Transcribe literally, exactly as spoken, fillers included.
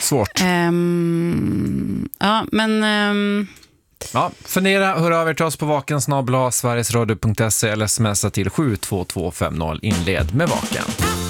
Svårt. Um, ja, men... Um... Ja, fundera, hör av er till oss på vaken snabel-a sverigesradio punkt se eller smsa till sju två två fem noll, inled med vaken.